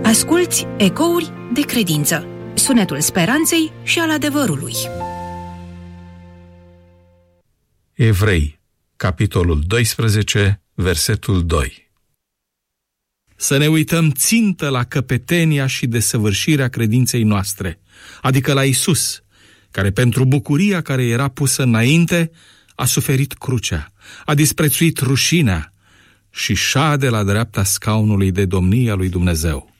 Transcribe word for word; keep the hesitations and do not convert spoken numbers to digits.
Asculți Ecouri de credință, sunetul speranței și al adevărului. Evrei, capitolul doisprezece, versetul doi. Să ne uităm țintă la căpetenia și desăvârșirea credinței noastre, adică la Isus, care pentru bucuria care era pusă înainte a suferit crucea, a disprețuit rușinea și șade la dreapta scaunului de domnie a lui Dumnezeu.